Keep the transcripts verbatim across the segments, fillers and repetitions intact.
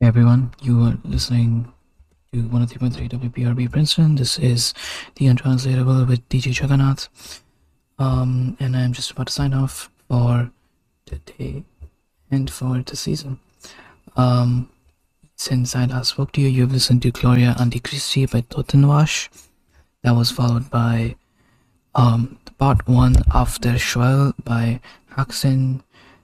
Hey everyone, you are listening to one oh three point three W P R B Princeton. This is The Untranslatable with D J Jagannath. Um, and I'm just about to sign off for today and for the season. Um, since I last spoke to you, you've listened to Gloria Antichristi by Totenwasch. That was followed by um, part one of Der Schwell by Haxen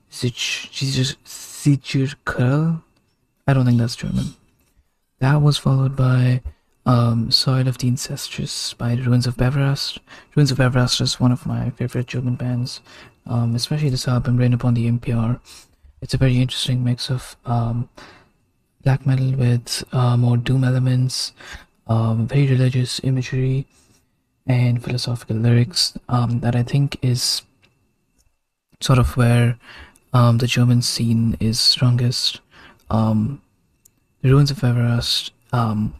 Sicherkerl. I don't think that's German. That was followed by um, Soil of the Incestuous by the Ruins of Bevrast. Ruins of Bevrast is one of my favorite German bands, um, especially this album, Rain Upon the Impure. It's a very interesting mix of um, black metal with uh, more doom elements, um, very religious imagery, and philosophical lyrics um, that I think is sort of where um, the German scene is strongest. Um, the Ruins of Everest um,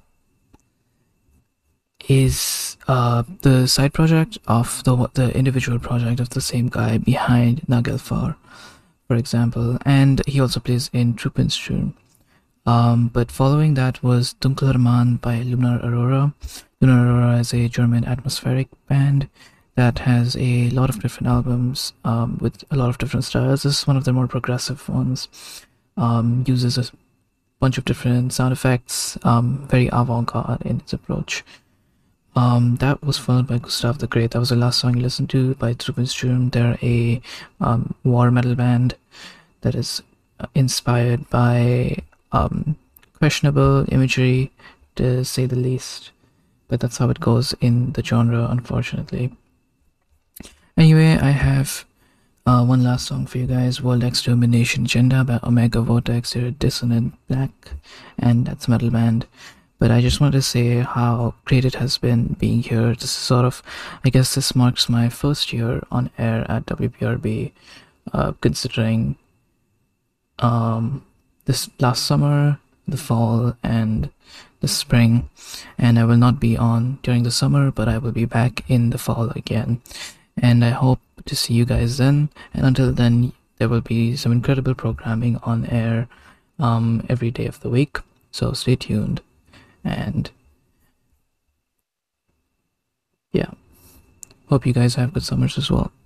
is uh, the side project of the the individual project of the same guy behind Nagelfar, for example, and he also plays in Truppensturm. Um, but following that was Dunkler Mann by Lunar Aurora. Lunar Aurora is a German atmospheric band that has a lot of different albums um, with a lot of different styles. This is one of the more progressive ones. Um, uses a bunch of different sound effects, um, very avant-garde in its approach. Um, that was followed by Gustav the Great. That was the last song you listened to by Truppensturm. They're a um, war metal band that is inspired by um, questionable imagery, to say the least. But that's how it goes in the genre, unfortunately. Anyway, I have uh, one last song for you guys, World Extermination Agenda by Omega Vortex. They're a dissonant black, and that's metal band. But I just wanted to say how great it has been being here. This is sort of, I guess this marks my first year on air at W P R B, uh, considering um, this last summer, the fall, and the spring. And I will not be on during the summer, but I will be back in the fall again. And I hope to see you guys then. And until then, there will be some incredible programming on air um, every day of the week. So stay tuned. And yeah, hope you guys have good summers as well.